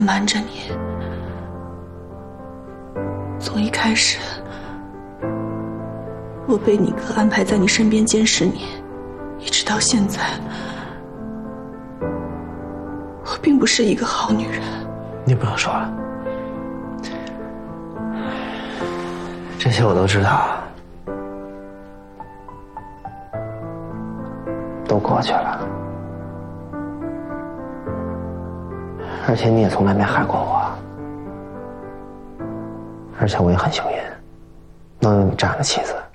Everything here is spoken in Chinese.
瞒着你。从一开始，我被你哥安排在你身边监视你，一直到现在，我并不是一个好女人。 你不用说了，这些我都知道，都过去了。而且你也从来没害过我，而且我也很幸运，能有你这样的妻子。